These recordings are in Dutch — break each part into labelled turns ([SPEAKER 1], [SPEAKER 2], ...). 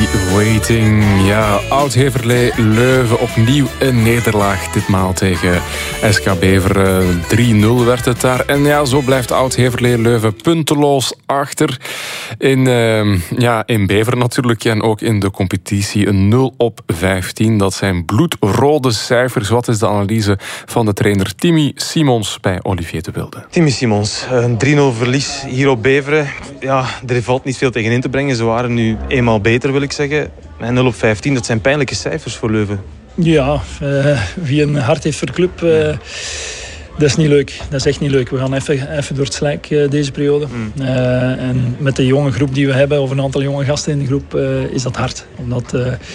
[SPEAKER 1] Waiting. Ja, Oud-Heverlee Leuven opnieuw een nederlaag. Ditmaal tegen SK Beveren. 3-0 werd het daar. En ja, zo blijft Oud-Heverlee Leuven punteloos achter. In Beveren natuurlijk. En ook in de competitie een 0-15. Dat zijn bloedrode cijfers. Wat is de analyse van de trainer Timmy Simons bij Olivier de Wilde?
[SPEAKER 2] Timmy Simons, een 3-0 verlies hier op Beveren. Ja, er valt niet veel tegen in te brengen. Ze waren nu eenmaal beter, wil ik zeggen. En 0-15, dat zijn pijnlijke cijfers voor Leuven.
[SPEAKER 3] Ja, wie een hart heeft voor de club, dat is niet leuk. Dat is echt niet leuk. We gaan even door het slijk deze periode. En met de jonge groep die we hebben, of een aantal jonge gasten in de groep, is dat hard. Omdat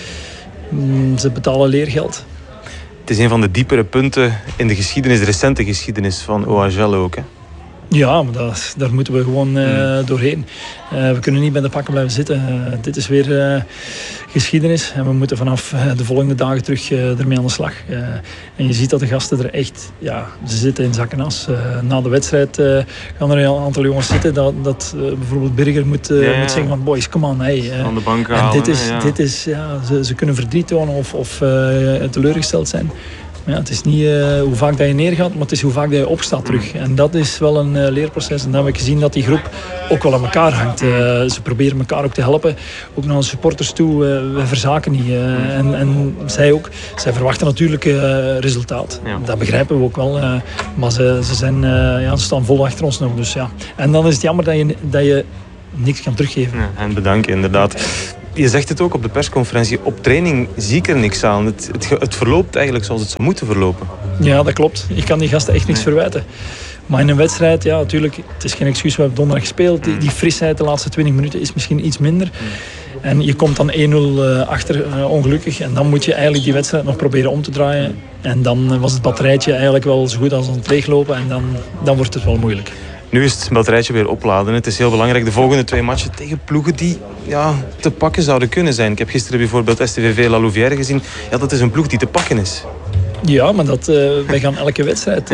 [SPEAKER 3] ze betalen leergeld.
[SPEAKER 2] Het is een van de diepere punten in de geschiedenis, de recente geschiedenis van OHL ook, hè?
[SPEAKER 3] Ja, maar daar moeten we gewoon doorheen. We kunnen niet bij de pakken blijven zitten. Dit is weer geschiedenis. En we moeten vanaf de volgende dagen terug ermee aan de slag. En je ziet dat de gasten er echt... Ja, ze zitten in zak en as. Na de wedstrijd gaan er een aantal jongens zitten. Dat bijvoorbeeld Birger moet zeggen van... Boys, come on. Hey,
[SPEAKER 2] aan de bank
[SPEAKER 3] en
[SPEAKER 2] halen.
[SPEAKER 3] Dit is ze kunnen verdriet tonen of teleurgesteld zijn. Ja, het is niet hoe vaak dat je neergaat, maar het is hoe vaak dat je opstaat terug. En dat is wel een leerproces. En dan heb ik gezien dat die groep ook wel aan elkaar hangt. Ze proberen elkaar ook te helpen. Ook naar de supporters toe. We verzaken niet. En zij ook. Zij verwachten natuurlijk resultaat. Ja. Dat begrijpen we ook wel. Maar ze staan vol achter ons nog. Dus, ja. En dan is het jammer dat je niks kan teruggeven.
[SPEAKER 2] Ja, en bedanken, inderdaad. Je zegt het ook op de persconferentie. Op training zie ik er niks aan. Het verloopt eigenlijk zoals het zou moeten verlopen.
[SPEAKER 3] Ja, dat klopt. Ik kan die gasten echt niks verwijten. Maar in een wedstrijd, ja, natuurlijk, het is geen excuus. We hebben donderdag gespeeld. Die frisheid de laatste 20 minuten is misschien iets minder. En je komt dan 1-0 achter, ongelukkig. En dan moet je eigenlijk die wedstrijd nog proberen om te draaien. En dan was het batterijtje eigenlijk wel zo goed als aan het leeglopen. En dan wordt het wel moeilijk.
[SPEAKER 2] Nu is het batterijtje weer opladen. Het is heel belangrijk. De volgende 2 matchen tegen ploegen die te pakken zouden kunnen zijn. Ik heb gisteren bijvoorbeeld STVV La Louvière gezien. Ja, dat is een ploeg die te pakken is.
[SPEAKER 3] Ja, maar wij gaan elke wedstrijd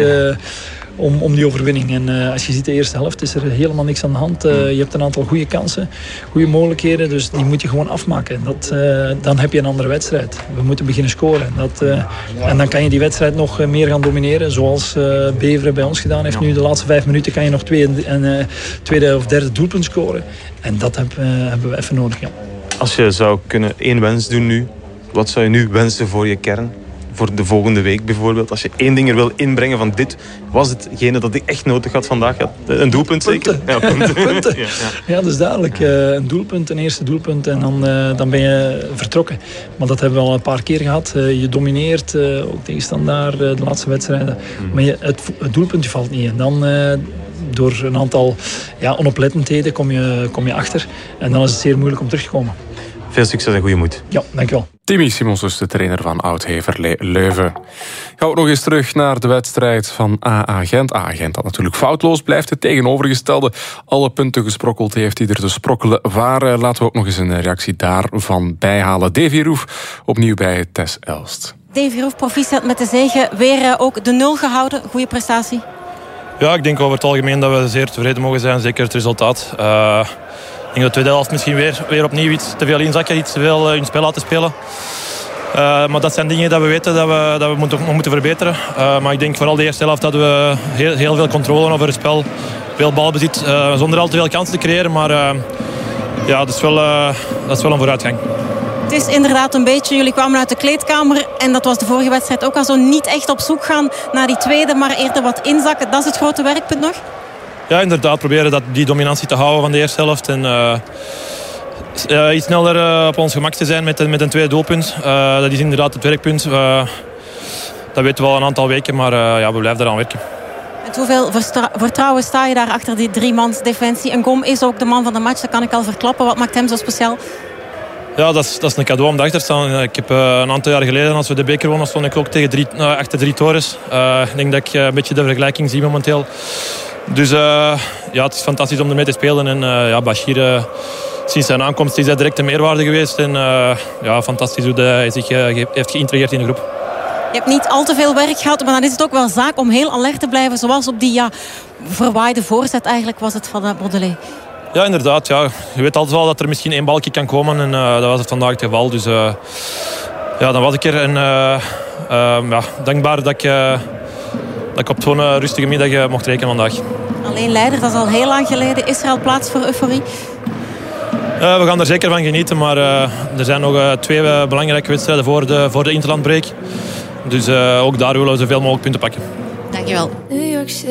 [SPEAKER 3] om die overwinning. En als je ziet de eerste helft is er helemaal niks aan de hand. Je hebt een aantal goede kansen, goede mogelijkheden. Dus die moet je gewoon afmaken. Dan heb je een andere wedstrijd. We moeten beginnen scoren. En dan kan je die wedstrijd nog meer gaan domineren. Zoals Beveren bij ons gedaan heeft. Nu de laatste 5 minuten kan je nog tweede of derde doelpunt scoren. En dat hebben we even nodig. Ja.
[SPEAKER 2] Als je zou kunnen 1 wens doen nu. Wat zou je nu wensen voor je kern? Voor de volgende week bijvoorbeeld. Als je 1 ding er wil inbrengen van dit was hetgene dat ik echt nodig had vandaag. Ja, een doelpunt zeker?
[SPEAKER 3] Ja, punten. Ja, dat is duidelijk. Een doelpunt, een eerste doelpunt en dan ben je vertrokken. Maar dat hebben we al een paar keer gehad. Je domineert, ook tegen Standaard, de laatste wedstrijden. Maar het doelpuntje valt niet. En dan... door een aantal onoplettendheden kom je achter. En dan is het zeer moeilijk om terug te komen.
[SPEAKER 2] Veel succes en goede moed.
[SPEAKER 3] Ja, dankjewel.
[SPEAKER 1] Timmy Simons, dus de trainer van Oud-Heverlee Leuven. Gaan we nog eens terug naar de wedstrijd van AA Gent. AA Gent dat natuurlijk foutloos blijft. Het tegenovergestelde. Alle punten gesprokkeld heeft die er te sprokkelen waren. Laten we ook nog eens een reactie daarvan bijhalen. Davy Roef, opnieuw bij Tess Elst.
[SPEAKER 4] Davy Roef, proficiat met de zege. Weer ook de 0 gehouden. Goede prestatie.
[SPEAKER 5] Ja, ik denk over het algemeen dat we zeer tevreden mogen zijn. Zeker het resultaat. Ik denk dat de tweede helft misschien weer opnieuw iets te veel inzakken. Iets te veel in spel laten spelen. Maar dat zijn dingen dat we weten dat we nog moeten verbeteren. Maar ik denk vooral de eerste helft hadden we heel veel controle over het spel. Veel balbezit. Zonder al te veel kansen te creëren. Maar dat is wel een vooruitgang.
[SPEAKER 4] Het is inderdaad een beetje, jullie kwamen uit de kleedkamer en dat was de vorige wedstrijd ook al zo, niet echt op zoek gaan naar die tweede, maar eerder wat inzakken. Dat is het grote werkpunt nog?
[SPEAKER 5] Ja, inderdaad. Proberen die dominantie te houden van de eerste helft. En iets sneller op ons gemak te zijn met een tweede doelpunt. Dat is inderdaad het werkpunt. Dat weten we al een aantal weken, maar we blijven eraan werken.
[SPEAKER 4] Met hoeveel vertrouwen sta je daar achter die 3-mans defensie? En Gom is ook de man van de match, dat kan ik al verklappen. Wat maakt hem zo speciaal?
[SPEAKER 5] Ja, dat is een cadeau om daarachter te staan. Ik heb een aantal jaar geleden, als we de beker wonnen, stond ik ook achter 3 torens. Ik denk dat ik een beetje de vergelijking zie momenteel. Dus het is fantastisch om ermee te spelen. En Bashir, sinds zijn aankomst is hij direct een meerwaarde geweest. En fantastisch hoe hij zich heeft geïntegreerd in de groep.
[SPEAKER 4] Je hebt niet al te veel werk gehad, maar dan is het ook wel zaak om heel alert te blijven. Zoals op die verwaaide voorzet eigenlijk was het van Baudelet.
[SPEAKER 5] Ja, inderdaad. Ja. Je weet altijd wel dat er misschien 1 balkje kan komen. En dat was het vandaag het geval. Dus ja, dan was ik er. En dankbaar dat ik op zo'n rustige middag mocht rekenen vandaag.
[SPEAKER 4] Alleen leider, dat is al heel lang geleden. Is er al plaats voor euforie?
[SPEAKER 5] We gaan er zeker van genieten. Maar er zijn nog 2 belangrijke wedstrijden voor de interlandbreak. Dus ook daar willen we zoveel mogelijk punten pakken.
[SPEAKER 4] Dankjewel.